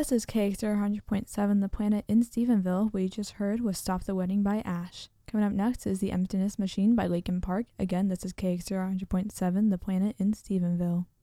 This is KXR 100.7 The Planet in Stephenville. What you just heard was Stop the Wedding by Ash. Coming up next is The Emptiness Machine by Linkin Park. Again, this is KXR 100.7 The Planet in Stephenville.